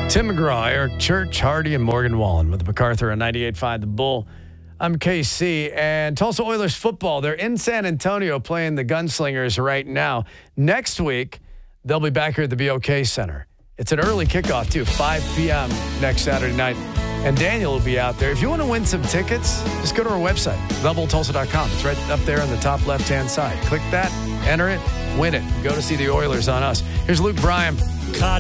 Tim McGraw, Eric Church, Hardy, and Morgan Wallen with MacArthur on 98.5 The Bull. I'm KC, and Tulsa Oilers football. They're in San Antonio playing the Gunslingers right now. Next week, they'll be back here at the BOK Center. It's an early kickoff, too, 5 p.m. next Saturday night. And Daniel will be out there. If you want to win some tickets, just go to our website, TheBullTulsa.com. It's right up there on the top left-hand side. Click that, enter it, win it. Go to see the Oilers on us. Here's Luke Bryan.